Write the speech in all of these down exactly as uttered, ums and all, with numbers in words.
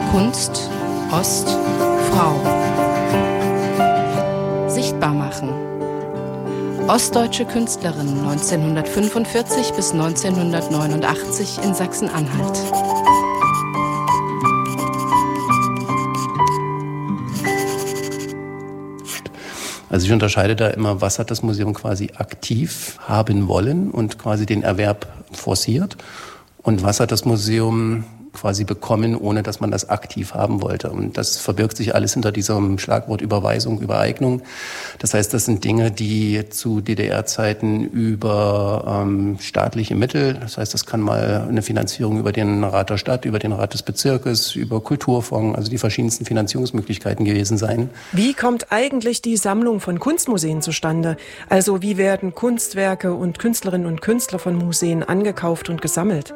Kunst, Ost, Frau. Sichtbar machen. Ostdeutsche Künstlerin neunzehnhundertfünfundvierzig bis neunzehnhundertneunundachtzig in Sachsen-Anhalt. Also ich unterscheide da immer, was hat das Museum quasi aktiv haben wollen und quasi den Erwerb forciert und was hat das Museum quasi bekommen, ohne dass man das aktiv haben wollte. Und das verbirgt sich alles hinter diesem Schlagwort Überweisung, Übereignung. Das heißt, das sind Dinge, die zu D D R-Zeiten über ähm, staatliche Mittel, das heißt, das kann mal eine Finanzierung über den Rat der Stadt, über den Rat des Bezirkes, über Kulturfonds, also die verschiedensten Finanzierungsmöglichkeiten gewesen sein. Wie kommt eigentlich die Sammlung von Kunstmuseen zustande? Also wie werden Kunstwerke und Künstlerinnen und Künstler von Museen angekauft und gesammelt?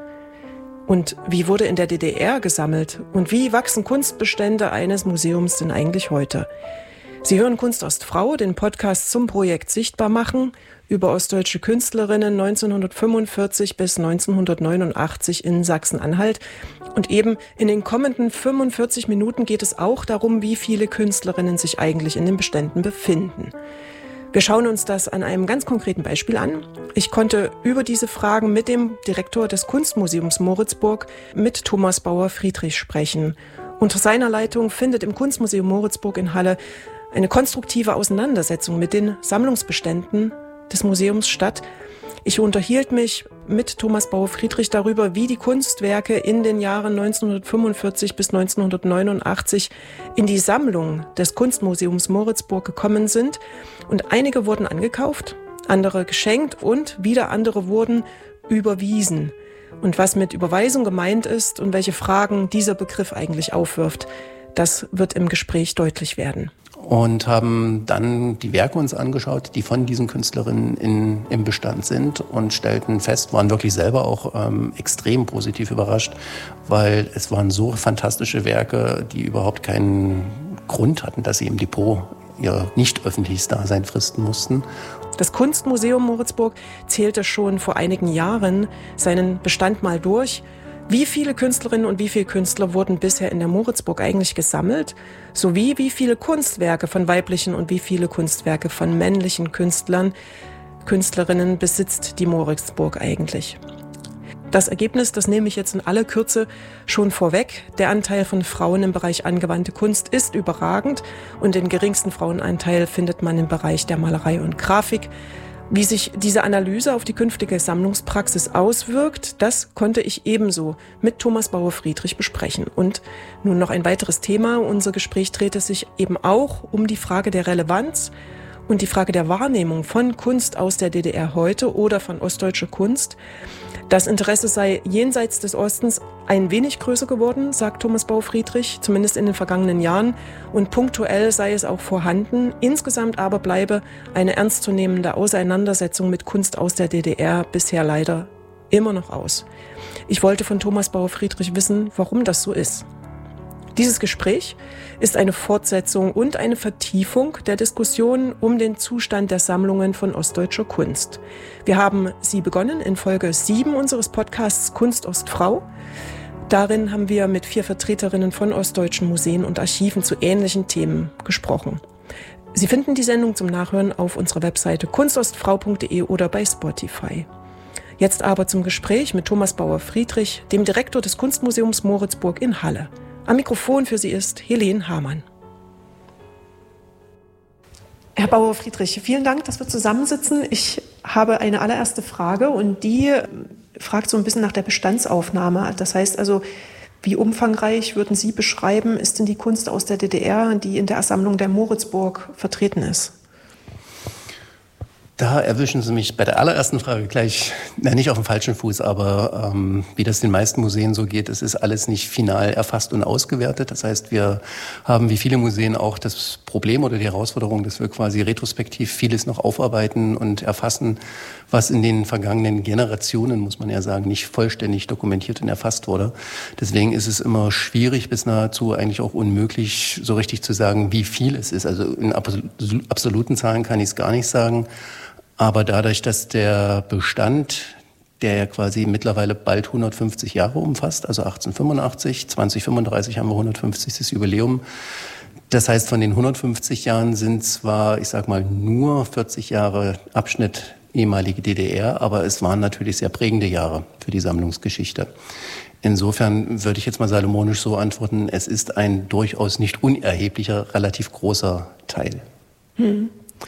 Und wie wurde in der D D R gesammelt? Und wie wachsen Kunstbestände eines Museums denn eigentlich heute? Sie hören Kunst Ostfrau, den Podcast zum Projekt Sichtbar machen über ostdeutsche Künstlerinnen neunzehnhundertfünfundvierzig bis neunzehnhundertneunundachtzig in Sachsen-Anhalt. Und eben in den kommenden fünfundvierzig Minuten geht es auch darum, wie viele Künstlerinnen sich eigentlich in den Beständen befinden. Wir schauen uns das an einem ganz konkreten Beispiel an. Ich konnte über diese Fragen mit dem Direktor des Kunstmuseums Moritzburg, mit Thomas Bauer-Friedrich, sprechen. Unter seiner Leitung findet im Kunstmuseum Moritzburg in Halle eine konstruktive Auseinandersetzung mit den Sammlungsbeständen des Museums statt. Ich unterhielt mich mit Thomas Bauer-Friedrich darüber, wie die Kunstwerke in den Jahren neunzehnhundertfünfundvierzig bis neunzehnhundertneunundachtzig in die Sammlung des Kunstmuseums Moritzburg gekommen sind. Und einige wurden angekauft, andere geschenkt und wieder andere wurden überwiesen. Und was mit Überweisung gemeint ist und welche Fragen dieser Begriff eigentlich aufwirft, das wird im Gespräch deutlich werden. Und haben dann die Werke uns angeschaut, die von diesen Künstlerinnen in, im Bestand sind und stellten fest, waren wirklich selber auch ähm, extrem positiv überrascht, weil es waren so fantastische Werke, die überhaupt keinen Grund hatten, dass sie im Depot ihr nicht öffentliches Dasein fristen mussten. Das Kunstmuseum Moritzburg zählte schon vor einigen Jahren seinen Bestand mal durch. Wie viele Künstlerinnen und wie viele Künstler wurden bisher in der Moritzburg eigentlich gesammelt? Sowie wie viele Kunstwerke von weiblichen und wie viele Kunstwerke von männlichen Künstlern, Künstlerinnen besitzt die Moritzburg eigentlich? Das Ergebnis, das nehme ich jetzt in aller Kürze schon vorweg. Der Anteil von Frauen im Bereich angewandte Kunst ist überragend und den geringsten Frauenanteil findet man im Bereich der Malerei und Grafik. Wie sich diese Analyse auf die künftige Sammlungspraxis auswirkt, das konnte ich ebenso mit Thomas Bauer-Friedrich besprechen. Und nun noch ein weiteres Thema. Unser Gespräch drehte sich eben auch um die Frage der Relevanz und die Frage der Wahrnehmung von Kunst aus der D D R heute oder von ostdeutscher Kunst. Das Interesse sei jenseits des Ostens ein wenig größer geworden, sagt Thomas Bauer-Friedrich, zumindest in den vergangenen Jahren. Und punktuell sei es auch vorhanden. Insgesamt aber bleibe eine ernstzunehmende Auseinandersetzung mit Kunst aus der D D R bisher leider immer noch aus. Ich wollte von Thomas Bauer-Friedrich wissen, warum das so ist. Dieses Gespräch ist eine Fortsetzung und eine Vertiefung der Diskussion um den Zustand der Sammlungen von ostdeutscher Kunst. Wir haben sie begonnen in Folge sieben unseres Podcasts Kunst Ostfrau. Darin haben wir mit vier Vertreterinnen von ostdeutschen Museen und Archiven zu ähnlichen Themen gesprochen. Sie finden die Sendung zum Nachhören auf unserer Webseite kunstostfrau punkt de oder bei Spotify. Jetzt aber zum Gespräch mit Thomas Bauer-Friedrich, dem Direktor des Kunstmuseums Moritzburg in Halle. Am Mikrofon für Sie ist Helene Hamann. Herr Bauer-Friedrich, vielen Dank, dass wir zusammensitzen. Ich habe eine allererste Frage und die fragt so ein bisschen nach der Bestandsaufnahme. Das heißt also, wie umfangreich würden Sie beschreiben, ist denn die Kunst aus der D D R, die in der Sammlung der Moritzburg vertreten ist? Da erwischen Sie mich bei der allerersten Frage gleich, na, nicht auf dem falschen Fuß, aber ähm, wie das den meisten Museen so geht, es ist alles nicht final erfasst und ausgewertet. Das heißt, wir haben wie viele Museen auch das Problem oder die Herausforderung, dass wir quasi retrospektiv vieles noch aufarbeiten und erfassen, was in den vergangenen Generationen, muss man ja sagen, nicht vollständig dokumentiert und erfasst wurde. Deswegen ist es immer schwierig bis nahezu eigentlich auch unmöglich, so richtig zu sagen, wie viel es ist. Also in absoluten Zahlen kann ich es gar nicht sagen. Aber dadurch, dass der Bestand der ja quasi mittlerweile bald hundertfünfzig Jahre umfasst, also achtzehnhundertfünfundachtzig, zwanzig fünfunddreißig haben wir hundertfünfzigstes Jubiläum. Das heißt, von den hundertfünfzig Jahren sind zwar, ich sag mal, nur vierzig Jahre Abschnitt ehemalige D D R, aber es waren natürlich sehr prägende Jahre für die Sammlungsgeschichte. Insofern würde ich jetzt mal salomonisch so antworten, es ist ein durchaus nicht unerheblicher, relativ großer Teil. Hm.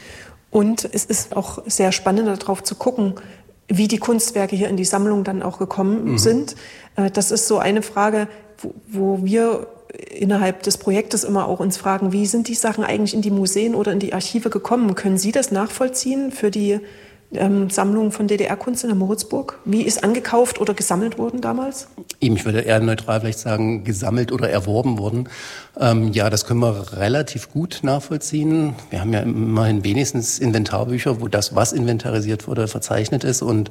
Und es ist auch sehr spannend, darauf zu gucken, wie die Kunstwerke hier in die Sammlung dann auch gekommen mhm. sind. Das ist so eine Frage, wo, wo wir innerhalb des Projektes immer auch uns fragen, wie sind die Sachen eigentlich in die Museen oder in die Archive gekommen? Können Sie das nachvollziehen für die ähm, Sammlung von D D R-Kunst in der Moritzburg? Wie ist angekauft oder gesammelt worden damals? Eben, ich würde eher neutral vielleicht sagen, gesammelt oder erworben worden. Ähm, ja, das können wir relativ gut nachvollziehen. Wir haben ja immerhin wenigstens Inventarbücher, wo das, was inventarisiert wurde, verzeichnet ist. Und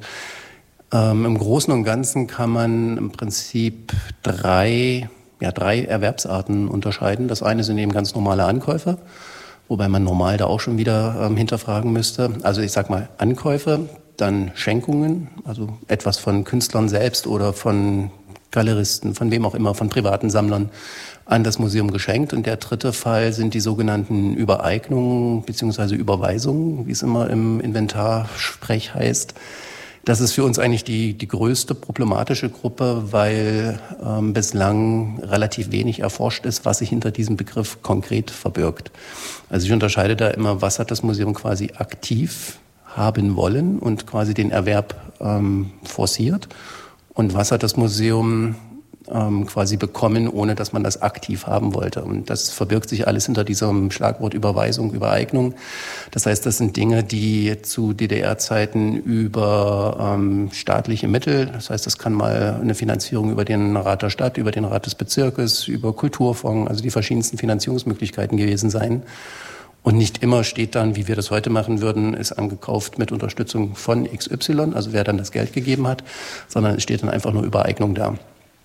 ähm, im Großen und Ganzen kann man im Prinzip drei, ja, drei Erwerbsarten unterscheiden. Das eine sind eben ganz normale Ankäufe, wobei man normal da auch schon wieder ähm, hinterfragen müsste. Also ich sag mal Ankäufe, dann Schenkungen, also etwas von Künstlern selbst oder von Galeristen, von wem auch immer, von privaten Sammlern an das Museum geschenkt. Und der dritte Fall sind die sogenannten Übereignungen bzw. Überweisungen, wie es immer im Inventarsprech heißt. Das ist für uns eigentlich die, die größte problematische Gruppe, weil ähm, bislang relativ wenig erforscht ist, was sich hinter diesem Begriff konkret verbirgt. Also ich unterscheide da immer, was hat das Museum quasi aktiv haben wollen und quasi den Erwerb ähm, forciert und was hat das Museum ähm, quasi bekommen, ohne dass man das aktiv haben wollte. Und das verbirgt sich alles hinter diesem Schlagwort Überweisung, Übereignung. Das heißt, das sind Dinge, die zu D D R-Zeiten über ähm, staatliche Mittel, das heißt, das kann mal eine Finanzierung über den Rat der Stadt, über den Rat des Bezirkes, über Kulturfonds, also die verschiedensten Finanzierungsmöglichkeiten gewesen sein. Und nicht immer steht dann, wie wir das heute machen würden, ist angekauft mit Unterstützung von X Y, also wer dann das Geld gegeben hat, sondern es steht dann einfach nur Übereignung da.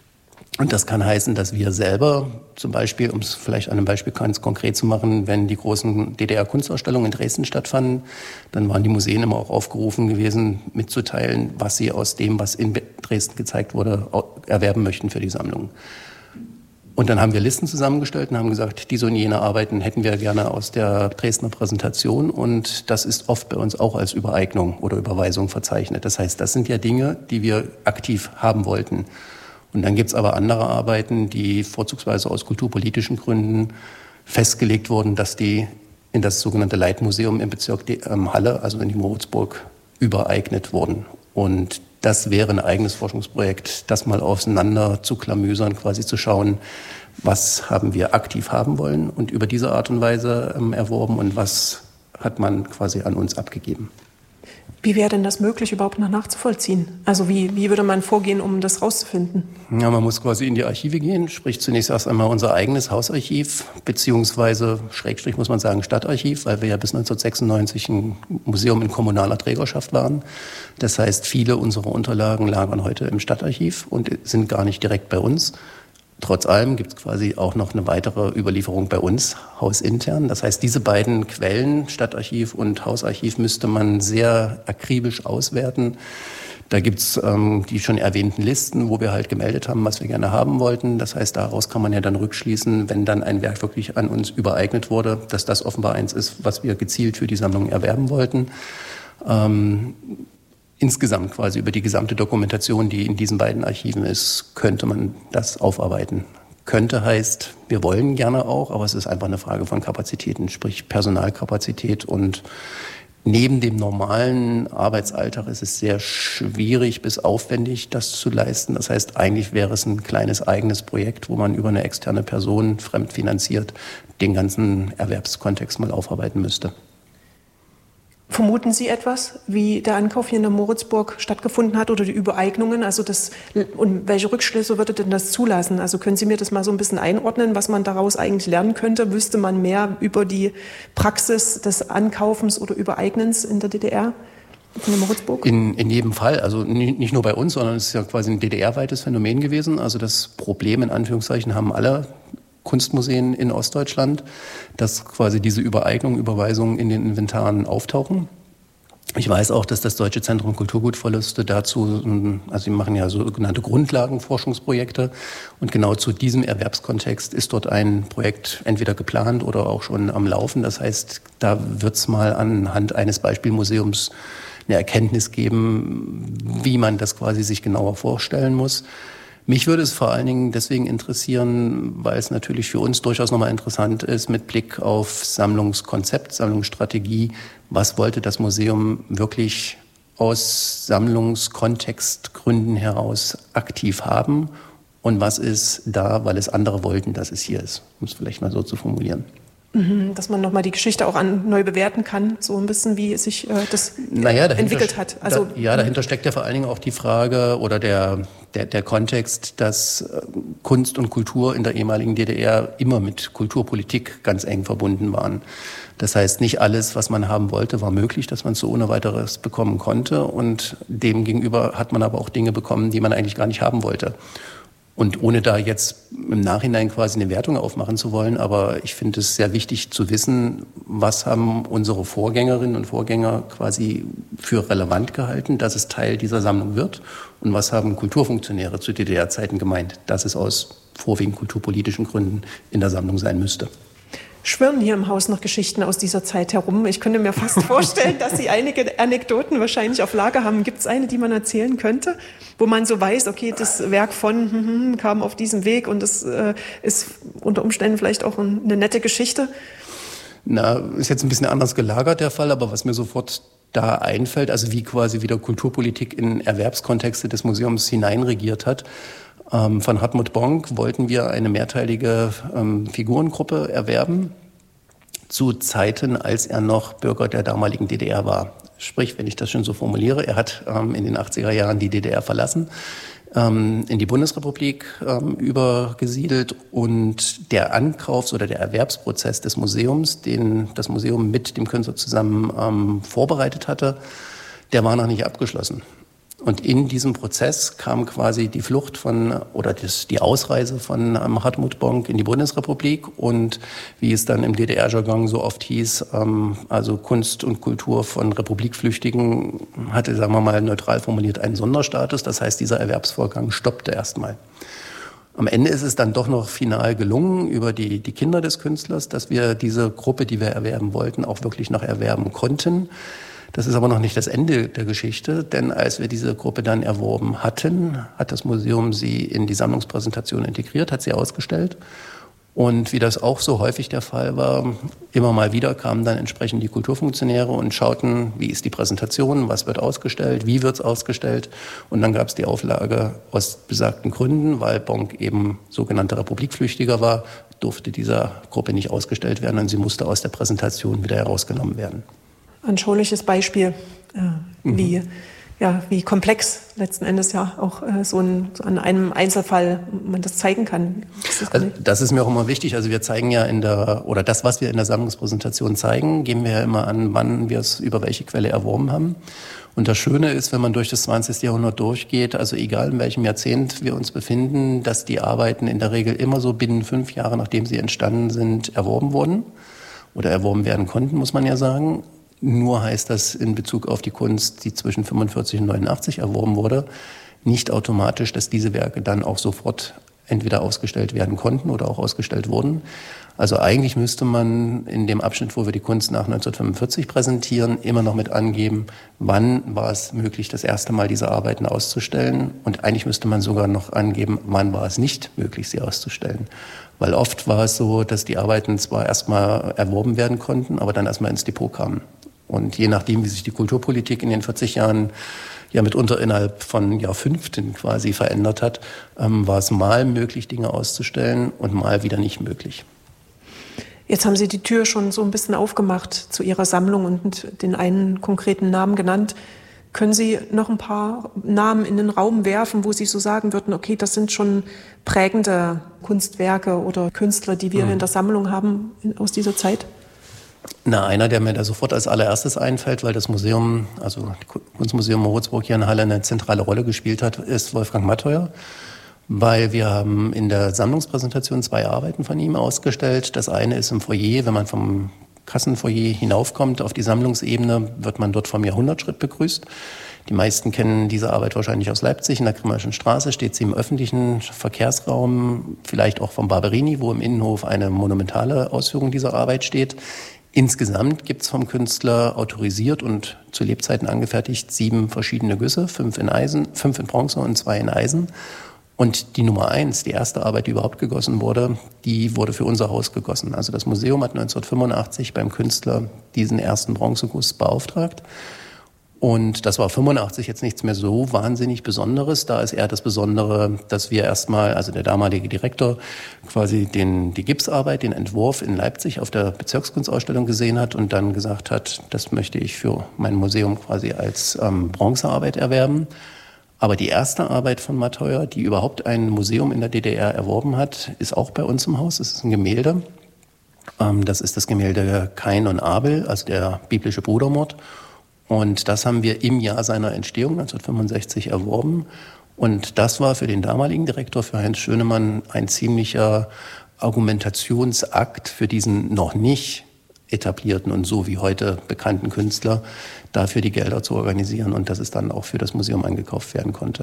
Und das kann heißen, dass wir selber zum Beispiel, um es vielleicht an einem Beispiel ganz konkret zu machen, wenn die großen D D R-Kunstausstellungen in Dresden stattfanden, dann waren die Museen immer auch aufgerufen gewesen, mitzuteilen, was sie aus dem, was in Dresden gezeigt wurde, erwerben möchten für die Sammlung. Und dann haben wir Listen zusammengestellt und haben gesagt, diese und jene Arbeiten hätten wir gerne aus der Dresdner Präsentation. Und das ist oft bei uns auch als Übereignung oder Überweisung verzeichnet. Das heißt, das sind ja Dinge, die wir aktiv haben wollten. Und dann gibt's aber andere Arbeiten, die vorzugsweise aus kulturpolitischen Gründen festgelegt wurden, dass die in das sogenannte Leitmuseum im Bezirk Halle, also in die Moritzburg, übereignet wurden. Und das wäre ein eigenes Forschungsprojekt, das mal auseinander zu klamüsern, quasi zu schauen, was haben wir aktiv haben wollen und über diese Art und Weise ähm, erworben und was hat man quasi an uns abgegeben. Wie wäre denn das möglich, überhaupt noch nachzuvollziehen? Also wie, wie würde man vorgehen, um das rauszufinden? Ja, man muss quasi in die Archive gehen, sprich zunächst erst einmal unser eigenes Hausarchiv, beziehungsweise Schrägstrich muss man sagen Stadtarchiv, weil wir ja bis neunzehnhundertsechsundneunzig ein Museum in kommunaler Trägerschaft waren. Das heißt, viele unserer Unterlagen lagern heute im Stadtarchiv und sind gar nicht direkt bei uns. Trotz allem gibt es quasi auch noch eine weitere Überlieferung bei uns, hausintern. Das heißt, diese beiden Quellen, Stadtarchiv und Hausarchiv, müsste man sehr akribisch auswerten. Da gibt es ähm, die schon erwähnten Listen, wo wir halt gemeldet haben, was wir gerne haben wollten. Das heißt, daraus kann man ja dann rückschließen, wenn dann ein Werk wirklich an uns übereignet wurde, dass das offenbar eins ist, was wir gezielt für die Sammlung erwerben wollten. Ähm, Insgesamt quasi über die gesamte Dokumentation, die in diesen beiden Archiven ist, könnte man das aufarbeiten. Könnte heißt, wir wollen gerne auch, aber es ist einfach eine Frage von Kapazitäten, sprich Personalkapazität. Und neben dem normalen Arbeitsalltag ist es sehr schwierig bis aufwendig, das zu leisten. Das heißt, eigentlich wäre es ein kleines eigenes Projekt, wo man über eine externe Person fremdfinanziert den ganzen Erwerbskontext mal aufarbeiten müsste. Vermuten Sie etwas, wie der Ankauf hier in der Moritzburg stattgefunden hat oder die Übereignungen? Also das, und welche Rückschlüsse würde denn das zulassen? Also können Sie mir das mal so ein bisschen einordnen, was man daraus eigentlich lernen könnte? Wüsste man mehr über die Praxis des Ankaufens oder Übereignens in der D D R? In der Moritzburg? In, in jedem Fall. Also nicht nur bei uns, sondern es ist ja quasi ein D D R-weites Phänomen gewesen. Also das Problem in Anführungszeichen haben alle Kunstmuseen in Ostdeutschland, dass quasi diese Übereignungen, Überweisungen in den Inventaren auftauchen. Ich weiß auch, dass das Deutsche Zentrum Kulturgutverluste dazu, also sie machen ja sogenannte Grundlagenforschungsprojekte und genau zu diesem Erwerbskontext ist dort ein Projekt entweder geplant oder auch schon am Laufen. Das heißt, da wird es mal anhand eines Beispielmuseums eine Erkenntnis geben, wie man das quasi sich genauer vorstellen muss. Mich würde es vor allen Dingen deswegen interessieren, weil es natürlich für uns durchaus nochmal interessant ist, mit Blick auf Sammlungskonzept, Sammlungsstrategie. Was wollte das Museum wirklich aus Sammlungskontextgründen heraus aktiv haben? Und was ist da, weil es andere wollten, dass es hier ist? Um es vielleicht mal so zu formulieren. Dass man nochmal die Geschichte auch an, neu bewerten kann, so ein bisschen, wie sich äh, das naja, entwickelt hat. Also, da, ja, dahinter steckt ja vor allen Dingen auch die Frage oder der, der, der Kontext, dass Kunst und Kultur in der ehemaligen D D R immer mit Kulturpolitik ganz eng verbunden waren. Das heißt, nicht alles, was man haben wollte, war möglich, dass man es so ohne weiteres bekommen konnte. Und demgegenüber hat man aber auch Dinge bekommen, die man eigentlich gar nicht haben wollte. Und ohne da jetzt im Nachhinein quasi eine Wertung aufmachen zu wollen, aber ich finde es sehr wichtig zu wissen, was haben unsere Vorgängerinnen und Vorgänger quasi für relevant gehalten, dass es Teil dieser Sammlung wird und was haben Kulturfunktionäre zu D D R-Zeiten gemeint, dass es aus vorwiegend kulturpolitischen Gründen in der Sammlung sein müsste. Schwirren hier im Haus noch Geschichten aus dieser Zeit herum? Ich könnte mir fast vorstellen, dass Sie einige Anekdoten wahrscheinlich auf Lager haben. Gibt es eine, die man erzählen könnte, wo man so weiß, okay, das Werk von hm, hm, kam auf diesem Weg und es äh, ist unter Umständen vielleicht auch eine nette Geschichte? Na, ist jetzt ein bisschen anders gelagert der Fall, aber was mir sofort da einfällt, also wie quasi wieder Kulturpolitik in Erwerbskontexte des Museums hineinregiert hat. Ähm, von Hartmut Bonk wollten wir eine mehrteilige ähm, Figurengruppe erwerben, zu Zeiten, als er noch Bürger der damaligen D D R war. Sprich, wenn ich das schon so formuliere, er hat ähm, in den achtziger Jahren die D D R verlassen, ähm, in die Bundesrepublik ähm, übergesiedelt und der Ankaufs- oder der Erwerbsprozess des Museums, den das Museum mit dem Künstler zusammen ähm, vorbereitet hatte, der war noch nicht abgeschlossen. Und in diesem Prozess kam quasi die Flucht von oder das, die Ausreise von ähm, Hartmut Bonk in die Bundesrepublik und wie es dann im D D R-Jargon so oft hieß, ähm, also Kunst und Kultur von Republikflüchtigen hatte, sagen wir mal neutral formuliert, einen Sonderstatus. Das heißt, dieser Erwerbsvorgang stoppte erstmal. Am Ende ist es dann doch noch final gelungen über die, die Kinder des Künstlers, dass wir diese Gruppe, die wir erwerben wollten, auch wirklich noch erwerben konnten. Das ist aber noch nicht das Ende der Geschichte, denn als wir diese Gruppe dann erworben hatten, hat das Museum sie in die Sammlungspräsentation integriert, hat sie ausgestellt. Und wie das auch so häufig der Fall war, immer mal wieder kamen dann entsprechend die Kulturfunktionäre und schauten, wie ist die Präsentation, was wird ausgestellt, wie wird es ausgestellt. Und dann gab es die Auflage, aus besagten Gründen, weil Bonk eben sogenannter Republikflüchtiger war, durfte dieser Gruppe nicht ausgestellt werden und sie musste aus der Präsentation wieder herausgenommen werden. Anschauliches Beispiel, äh, mhm. wie, ja, wie komplex letzten Endes ja auch äh, so, ein, so an einem Einzelfall man das zeigen kann. Das ist, also, das ist mir auch immer wichtig. Also wir zeigen ja in der, oder das, was wir in der Sammlungspräsentation zeigen, geben wir ja immer an, wann wir es über welche Quelle erworben haben. Und das Schöne ist, wenn man durch das zwanzigste Jahrhundert durchgeht, also egal in welchem Jahrzehnt wir uns befinden, dass die Arbeiten in der Regel immer so binnen fünf Jahre, nachdem sie entstanden sind, erworben wurden oder erworben werden konnten, muss man ja sagen. Nur heißt das in Bezug auf die Kunst, die zwischen fünfundvierzig und neunundachtzig erworben wurde, nicht automatisch, dass diese Werke dann auch sofort entweder ausgestellt werden konnten oder auch ausgestellt wurden. Also eigentlich müsste man in dem Abschnitt, wo wir die Kunst nach neunzehnhundertfünfundvierzig präsentieren, immer noch mit angeben, wann war es möglich, das erste Mal diese Arbeiten auszustellen. Und eigentlich müsste man sogar noch angeben, wann war es nicht möglich, sie auszustellen. Weil oft war es so, dass die Arbeiten zwar erstmal erworben werden konnten, aber dann erstmal ins Depot kamen. Und je nachdem, wie sich die Kulturpolitik in den vierzig Jahren ja mitunter innerhalb von Jahrfünften quasi verändert hat, ähm, war es mal möglich, Dinge auszustellen und mal wieder nicht möglich. Jetzt haben Sie die Tür schon so ein bisschen aufgemacht zu Ihrer Sammlung und den einen konkreten Namen genannt. Können Sie noch ein paar Namen in den Raum werfen, wo Sie so sagen würden, okay, das sind schon prägende Kunstwerke oder Künstler, die wir mhm. in der Sammlung haben aus dieser Zeit? Na, einer, der mir da sofort als allererstes einfällt, weil das Museum, also das Kunstmuseum Moritzburg hier in Halle eine zentrale Rolle gespielt hat, ist Wolfgang Matteuer. Weil wir haben in der Sammlungspräsentation zwei Arbeiten von ihm ausgestellt. Das eine ist im Foyer, wenn man vom Kassenfoyer hinaufkommt auf die Sammlungsebene, wird man dort vom Jahrhundertschritt begrüßt. Die meisten kennen diese Arbeit wahrscheinlich aus Leipzig. In der Grimmerschen Straße steht sie im öffentlichen Verkehrsraum, vielleicht auch vom Barberini, wo im Innenhof eine monumentale Ausführung dieser Arbeit steht. Insgesamt gibt es vom Künstler autorisiert und zu Lebzeiten angefertigt sieben verschiedene Güsse, fünf in Eisen, fünf in Bronze und zwei in Eisen. Und die Nummer eins, die erste Arbeit, die überhaupt gegossen wurde, die wurde für unser Haus gegossen. Also das Museum hat neunzehnhundertfünfundachtzig beim Künstler diesen ersten Bronzeguss beauftragt. Und das war fünfundachtzig jetzt nichts mehr so wahnsinnig Besonderes. Da ist eher das Besondere, dass wir erstmal, also der damalige Direktor, quasi den, die Gipsarbeit, den Entwurf in Leipzig auf der Bezirkskunstausstellung gesehen hat und dann gesagt hat, das möchte ich für mein Museum quasi als ähm, Bronzearbeit erwerben. Aber die erste Arbeit von Matheuer, die überhaupt ein Museum in der D D R erworben hat, ist auch bei uns im Haus. Es ist ein Gemälde. Ähm, das ist das Gemälde Kain und Abel, also der biblische Brudermord. Und das haben wir im Jahr seiner Entstehung neunzehnhundertfünfundsechzig erworben. Und das war für den damaligen Direktor, für Heinz Schönemann, ein ziemlicher Argumentationsakt für diesen noch nicht etablierten und so wie heute bekannten Künstler, dafür die Gelder zu organisieren und dass es dann auch für das Museum eingekauft werden konnte.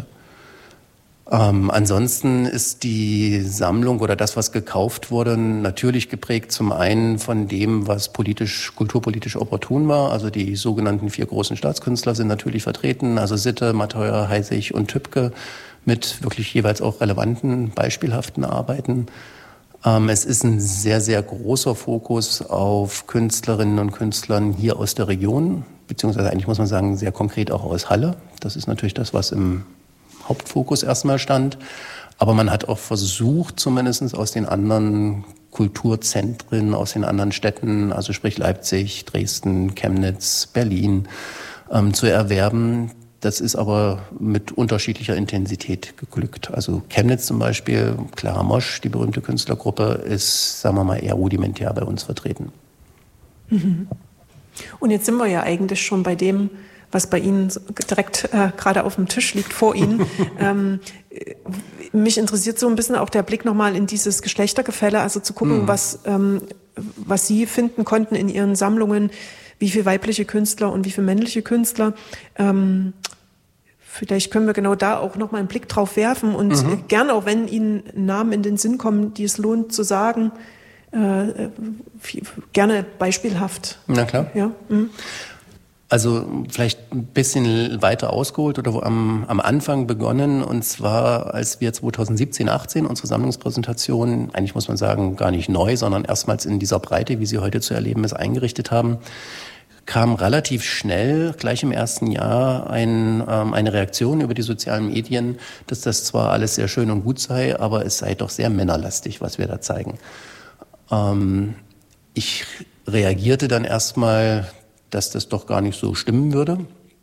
Ähm, ansonsten ist die Sammlung oder das, was gekauft wurde, natürlich geprägt zum einen von dem, was politisch, kulturpolitisch opportun war. Also die sogenannten vier großen Staatskünstler sind natürlich vertreten, also Sitte, Matheuer, Heisig und Tübke mit wirklich jeweils auch relevanten, beispielhaften Arbeiten. Ähm, es ist ein sehr, sehr großer Fokus auf Künstlerinnen und Künstlern hier aus der Region, beziehungsweise eigentlich muss man sagen, sehr konkret auch aus Halle. Das ist natürlich das, was im Hauptfokus erstmal stand. Aber man hat auch versucht, zumindest aus den anderen Kulturzentren, aus den anderen Städten, also sprich Leipzig, Dresden, Chemnitz, Berlin, ähm, zu erwerben. Das ist aber mit unterschiedlicher Intensität geglückt. Also Chemnitz zum Beispiel, Clara Mosch, die berühmte Künstlergruppe, ist, sagen wir mal, eher rudimentär bei uns vertreten. Mhm. Und jetzt sind wir ja eigentlich schon bei dem, was bei Ihnen direkt äh, gerade auf dem Tisch liegt, vor Ihnen. ähm, mich interessiert so ein bisschen auch der Blick nochmal in dieses Geschlechtergefälle, also zu gucken, mhm. was, ähm, was Sie finden konnten in Ihren Sammlungen, wie viele weibliche Künstler und wie viele männliche Künstler. Ähm, vielleicht können wir genau da auch nochmal einen Blick drauf werfen und mhm. gerne auch, wenn Ihnen Namen in den Sinn kommen, die es lohnt zu sagen, äh, gerne beispielhaft. Na klar. Ja. Mhm. Also vielleicht ein bisschen weiter ausgeholt oder wo am, am Anfang begonnen. Und zwar, als wir zweitausendsiebzehn, achtzehn unsere Sammlungspräsentation, eigentlich muss man sagen, gar nicht neu, sondern erstmals in dieser Breite, wie sie heute zu erleben ist, eingerichtet haben, kam relativ schnell, gleich im ersten Jahr, ein, ähm, eine Reaktion über die sozialen Medien, dass das zwar alles sehr schön und gut sei, aber es sei doch sehr männerlastig, was wir da zeigen. Ähm, ich reagierte dann erstmal, dass das doch gar nicht so stimmen würde,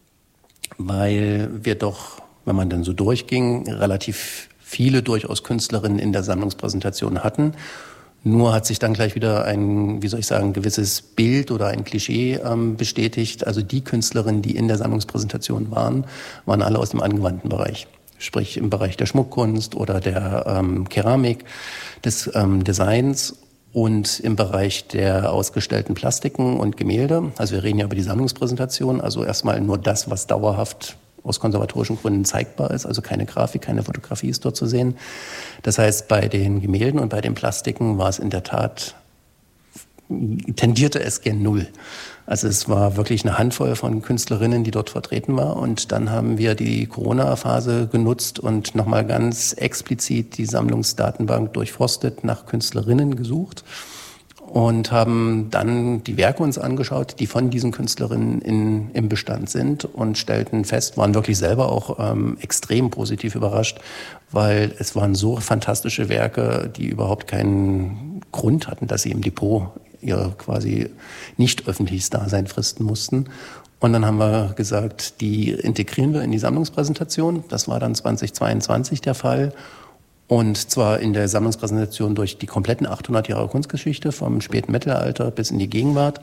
weil wir doch, wenn man dann so durchging, relativ viele durchaus Künstlerinnen in der Sammlungspräsentation hatten. Nur hat sich dann gleich wieder ein, wie soll ich sagen, gewisses Bild oder ein Klischee ähm, bestätigt. Also die Künstlerinnen, die in der Sammlungspräsentation waren, waren alle aus dem angewandten Bereich. Sprich im Bereich der Schmuckkunst oder der ähm, Keramik, des ähm, Designs. Und im Bereich der ausgestellten Plastiken und Gemälde, also wir reden ja über die Sammlungspräsentation, also erstmal nur das, was dauerhaft aus konservatorischen Gründen zeigbar ist, also keine Grafik, keine Fotografie ist dort zu sehen. Das heißt, bei den Gemälden und bei den Plastiken war es in der Tat, tendierte es gen Null. Also es war wirklich eine Handvoll von Künstlerinnen, die dort vertreten war. Und dann haben wir die Corona-Phase genutzt und nochmal ganz explizit die Sammlungsdatenbank durchforstet, nach Künstlerinnen gesucht und haben dann die Werke uns angeschaut, die von diesen Künstlerinnen in, im Bestand sind und stellten fest, waren wirklich selber auch ähm, extrem positiv überrascht, weil es waren so fantastische Werke, die überhaupt keinen Grund hatten, dass sie im Depot ihr quasi nicht öffentliches Dasein fristen mussten. Und dann haben wir gesagt, die integrieren wir in die Sammlungspräsentation. Das war dann zweitausendzweiundzwanzig der Fall. Und zwar in der Sammlungspräsentation durch die kompletten achthundert Jahre Kunstgeschichte, vom späten Mittelalter bis in die Gegenwart.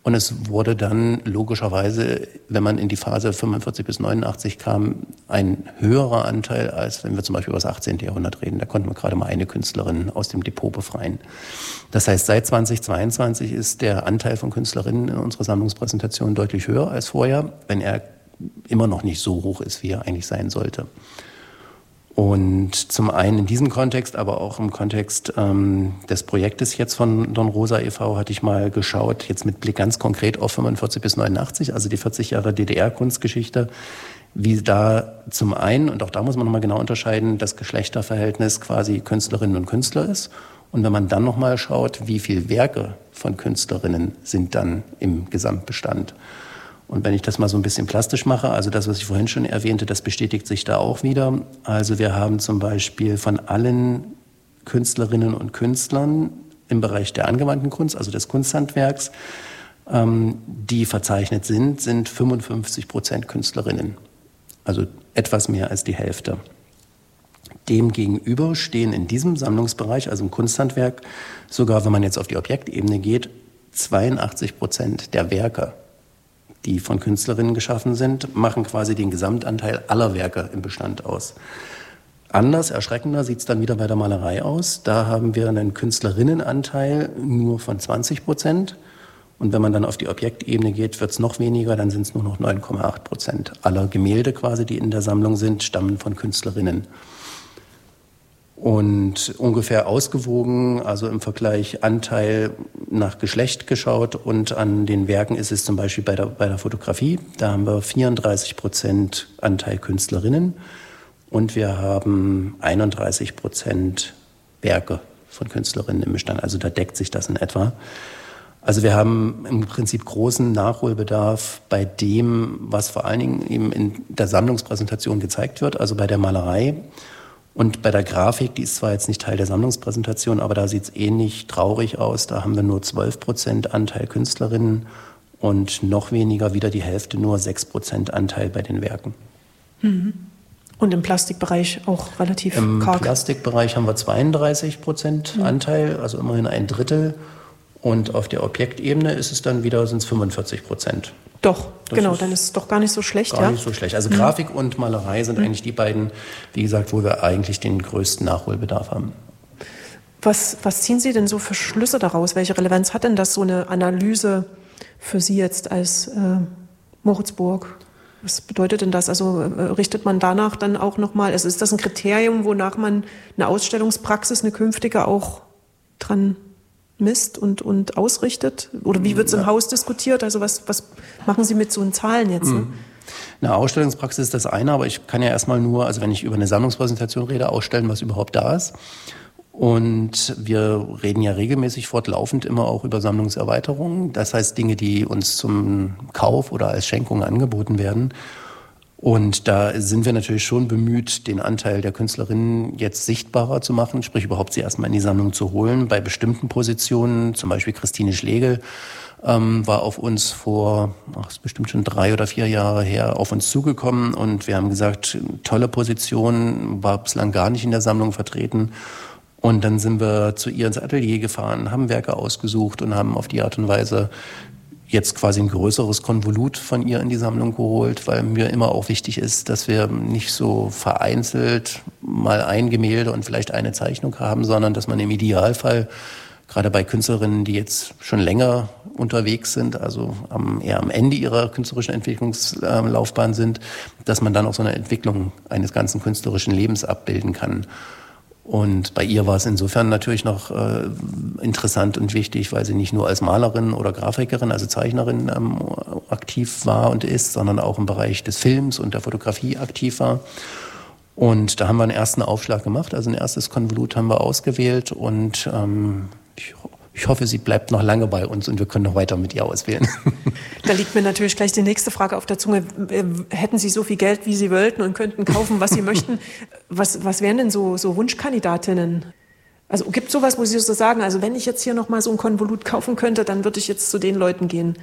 Und es wurde dann logischerweise, wenn man in die Phase fünfundvierzig bis neunundachtzig kam, ein höherer Anteil, als wenn wir zum Beispiel über das achtzehnten Jahrhundert reden. Da konnten wir gerade mal eine Künstlerin aus dem Depot befreien. Das heißt, seit zweitausendzweiundzwanzig ist der Anteil von Künstlerinnen in unserer Sammlungspräsentation deutlich höher als vorher, wenn er immer noch nicht so hoch ist, wie er eigentlich sein sollte. Und zum einen in diesem Kontext, aber auch im Kontext ähm, des Projektes jetzt von Don Rosa e V hatte ich mal geschaut, jetzt mit Blick ganz konkret auf fünfundvierzig bis neunundachtzig, also die vierzig Jahre D D R-Kunstgeschichte, wie da zum einen, und auch da muss man nochmal genau unterscheiden, das Geschlechterverhältnis quasi Künstlerinnen und Künstler ist. Und wenn man dann nochmal schaut, wie viele Werke von Künstlerinnen sind dann im Gesamtbestand. Und wenn ich das mal so ein bisschen plastisch mache, also das, was ich vorhin schon erwähnte, das bestätigt sich da auch wieder. Also wir haben zum Beispiel von allen Künstlerinnen und Künstlern im Bereich der angewandten Kunst, also des Kunsthandwerks, ähm, die verzeichnet sind, sind fünfundfünfzig Prozent Künstlerinnen. Also etwas mehr als die Hälfte. Demgegenüber stehen in diesem Sammlungsbereich, also im Kunsthandwerk, sogar wenn man jetzt auf die Objektebene geht, zweiundachtzig Prozent der Werke, die von Künstlerinnen geschaffen sind, machen quasi den Gesamtanteil aller Werke im Bestand aus. Anders, erschreckender sieht es dann wieder bei der Malerei aus. Da haben wir einen Künstlerinnenanteil nur von zwanzig Prozent. Und wenn man dann auf die Objektebene geht, wird es noch weniger, dann sind es nur noch neun Komma acht Prozent. Aller Gemälde quasi, die in der Sammlung sind, stammen von Künstlerinnen. Und ungefähr ausgewogen, also im Vergleich Anteil nach Geschlecht geschaut und an den Werken ist es zum Beispiel bei der, bei der Fotografie. Da haben wir vierunddreißig Prozent Anteil Künstlerinnen und wir haben einunddreißig Prozent Werke von Künstlerinnen im Bestand. Also da deckt sich das in etwa. Also wir haben im Prinzip großen Nachholbedarf bei dem, was vor allen Dingen eben in der Sammlungspräsentation gezeigt wird, also bei der Malerei. Und bei der Grafik, die ist zwar jetzt nicht Teil der Sammlungspräsentation, aber da sieht es ähnlich traurig aus. Da haben wir nur zwölf Prozent Anteil Künstlerinnen und noch weniger, wieder die Hälfte, nur sechs Prozent Anteil bei den Werken. Und im Plastikbereich auch relativ Im karg. Im Plastikbereich haben wir zweiunddreißig Prozent mhm. Anteil, also immerhin ein Drittel. Und auf der Objektebene ist es dann wieder, sind es fünfundvierzig Prozent. Doch, das genau, ist dann ist es doch gar nicht so schlecht. Gar ja? nicht so schlecht. Also mhm. Grafik und Malerei sind mhm. eigentlich die beiden, wie gesagt, wo wir eigentlich den größten Nachholbedarf haben. Was, was ziehen Sie denn so für Schlüsse daraus? Welche Relevanz hat denn das, so eine Analyse für Sie jetzt als äh, Moritzburg? Was bedeutet denn das? Also äh, richtet man danach dann auch nochmal, also ist das ein Kriterium, wonach man eine Ausstellungspraxis, eine künftige auch dran misst und, und ausrichtet? Oder wie wird es im ja. Haus diskutiert? Also was, was machen Sie mit so Zahlen jetzt? Ne? Eine Ausstellungspraxis ist das eine, aber ich kann ja erstmal nur, also wenn ich über eine Sammlungspräsentation rede, ausstellen, was überhaupt da ist. Und wir reden ja regelmäßig fortlaufend immer auch über Sammlungserweiterungen. Das heißt Dinge, die uns zum Kauf oder als Schenkung angeboten werden. Und da sind wir natürlich schon bemüht, den Anteil der Künstlerinnen jetzt sichtbarer zu machen, sprich überhaupt sie erstmal in die Sammlung zu holen. Bei bestimmten Positionen, zum Beispiel Christine Schlegel, ähm, war auf uns vor, ach, ist bestimmt schon drei oder vier Jahre her, auf uns zugekommen. Und wir haben gesagt, tolle Position, war bislang gar nicht in der Sammlung vertreten. Und dann sind wir zu ihr ins Atelier gefahren, haben Werke ausgesucht und haben auf die Art und Weise jetzt quasi ein größeres Konvolut von ihr in die Sammlung geholt, weil mir immer auch wichtig ist, dass wir nicht so vereinzelt mal ein Gemälde und vielleicht eine Zeichnung haben, sondern dass man im Idealfall, gerade bei Künstlerinnen, die jetzt schon länger unterwegs sind, also am, eher am Ende ihrer künstlerischen Entwicklungslaufbahn sind, dass man dann auch so eine Entwicklung eines ganzen künstlerischen Lebens abbilden kann. Und bei ihr war es insofern natürlich noch äh, interessant und wichtig, weil sie nicht nur als Malerin oder Grafikerin, also Zeichnerin ähm, aktiv war und ist, sondern auch im Bereich des Films und der Fotografie aktiv war. Und da haben wir einen ersten Aufschlag gemacht, also ein erstes Konvolut haben wir ausgewählt und ähm, ich, ich hoffe, sie bleibt noch lange bei uns und wir können noch weiter mit ihr auswählen. Da liegt mir natürlich gleich die nächste Frage auf der Zunge. Hätten Sie so viel Geld, wie Sie wollten und könnten kaufen, was Sie möchten, was, was wären denn so, so Wunschkandidatinnen? Also gibt es sowas, wo Sie so sagen, also wenn ich jetzt hier nochmal so ein Konvolut kaufen könnte, dann würde ich jetzt zu den Leuten gehen?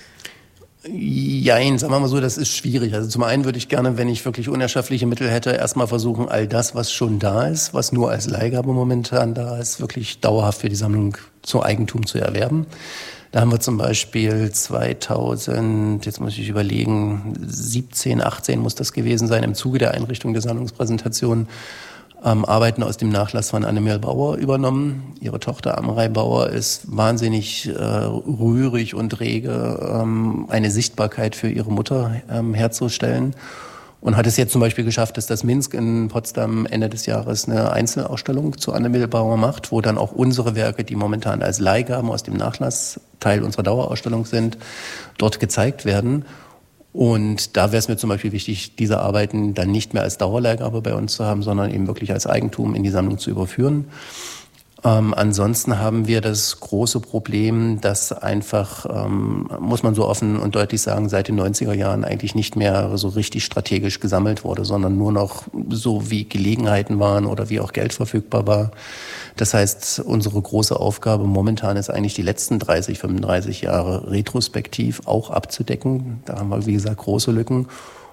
Jein, sagen wir mal so, das ist schwierig. Also zum einen würde ich gerne, wenn ich wirklich unerschöpfliche Mittel hätte, erstmal versuchen, all das, was schon da ist, was nur als Leihgabe momentan da ist, wirklich dauerhaft für die Sammlung zu Eigentum zu erwerben. Da haben wir zum Beispiel zweitausend, jetzt muss ich überlegen, siebzehn, achtzehn muss das gewesen sein, im Zuge der Einrichtung der Sammlungspräsentation, ähm, Arbeiten aus dem Nachlass von Annemel Bauer übernommen. Ihre Tochter Amrei Bauer ist wahnsinnig äh, rührig und rege, ähm, eine Sichtbarkeit für ihre Mutter ähm, herzustellen. Und hat es jetzt zum Beispiel geschafft, dass das Minsk in Potsdam Ende des Jahres eine Einzelausstellung zu Annemel Bauer macht, wo dann auch unsere Werke, die momentan als Leihgaben aus dem Nachlass Teil unserer Dauerausstellung sind, dort gezeigt werden. Und da wäre es mir zum Beispiel wichtig, diese Arbeiten dann nicht mehr als Dauerleihgabe bei uns zu haben, sondern eben wirklich als Eigentum in die Sammlung zu überführen. Ähm, ansonsten haben wir das große Problem, dass einfach, ähm, muss man so offen und deutlich sagen, seit den neunziger Jahren eigentlich nicht mehr so richtig strategisch gesammelt wurde, sondern nur noch so wie Gelegenheiten waren oder wie auch Geld verfügbar war. Das heißt, unsere große Aufgabe momentan ist eigentlich die letzten dreißig, fünfunddreißig Jahre retrospektiv auch abzudecken. Da haben wir, wie gesagt, große Lücken.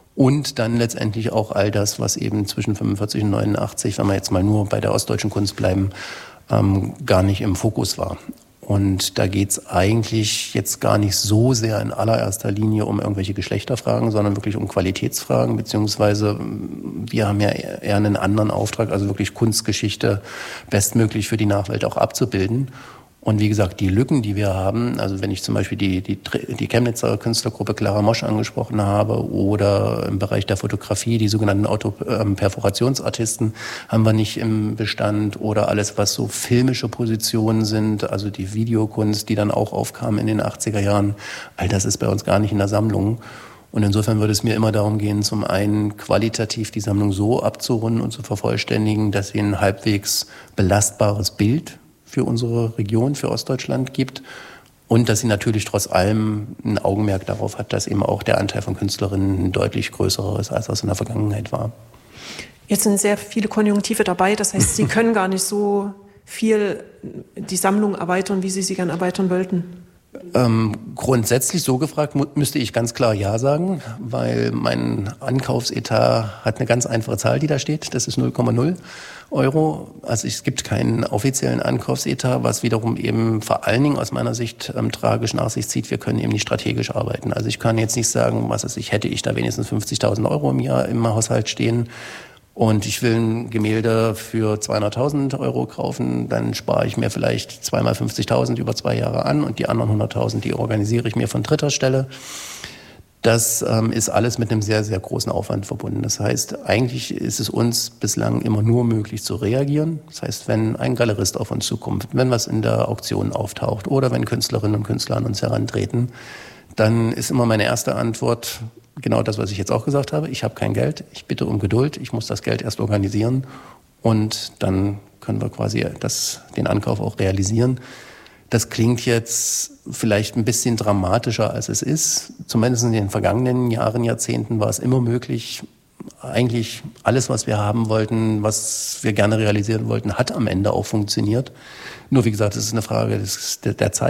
Und dann letztendlich auch all das, was eben zwischen fünfundvierzig und neunundachtzig, wenn wir jetzt mal nur bei der ostdeutschen Kunst bleiben, Ähm, gar nicht im Fokus war. Und da geht's eigentlich jetzt gar nicht so sehr in allererster Linie um irgendwelche Geschlechterfragen, sondern wirklich um Qualitätsfragen, beziehungsweise wir haben ja eher einen anderen Auftrag, also wirklich Kunstgeschichte bestmöglich für die Nachwelt auch abzubilden. Und wie gesagt, die Lücken, die wir haben, also wenn ich zum Beispiel die, die, die Chemnitzer Künstlergruppe Clara Mosch angesprochen habe oder im Bereich der Fotografie die sogenannten Autoperforationsartisten haben wir nicht im Bestand oder alles, was so filmische Positionen sind, also die Videokunst, die dann auch aufkam in den achtziger Jahren, all das ist bei uns gar nicht in der Sammlung. Und insofern würde es mir immer darum gehen, zum einen qualitativ die Sammlung so abzurunden und zu vervollständigen, dass sie ein halbwegs belastbares Bild für unsere Region, für Ostdeutschland gibt und dass sie natürlich trotz allem ein Augenmerk darauf hat, dass eben auch der Anteil von Künstlerinnen ein deutlich größerer ist, als das in der Vergangenheit war. Jetzt sind sehr viele Konjunktive dabei, das heißt, Sie können gar nicht so viel die Sammlung erweitern, wie Sie sie gern erweitern wollten. Ähm, grundsätzlich so gefragt mu- müsste ich ganz klar Ja sagen, weil mein Ankaufsetat hat eine ganz einfache Zahl, die da steht. Das ist null Komma null Euro. Also es gibt keinen offiziellen Ankaufsetat, was wiederum eben vor allen Dingen aus meiner Sicht ähm, tragisch nach sich zieht. Wir können eben nicht strategisch arbeiten. Also ich kann jetzt nicht sagen, was es ich hätte ich da wenigstens fünfzigtausend Euro im Jahr im Haushalt stehen. Und ich will ein Gemälde für zweihunderttausend Euro kaufen, dann spare ich mir vielleicht zweimal fünfzigtausend über zwei Jahre an und die anderen hunderttausend, die organisiere ich mir von dritter Stelle. Das ähm, ist alles mit einem sehr, sehr großen Aufwand verbunden. Das heißt, eigentlich ist es uns bislang immer nur möglich zu reagieren. Das heißt, wenn ein Galerist auf uns zukommt, wenn was in der Auktion auftaucht oder wenn Künstlerinnen und Künstler an uns herantreten, dann ist immer meine erste Antwort genau das, was ich jetzt auch gesagt habe. Ich habe kein Geld, ich bitte um Geduld, ich muss das Geld erst organisieren und dann können wir quasi das, den Ankauf auch realisieren. Das klingt jetzt vielleicht ein bisschen dramatischer, als es ist. Zumindest in den vergangenen Jahren, Jahrzehnten war es immer möglich. Eigentlich alles, was wir haben wollten, was wir gerne realisieren wollten, hat am Ende auch funktioniert. Nur wie gesagt, es ist eine Frage des, der Zeit.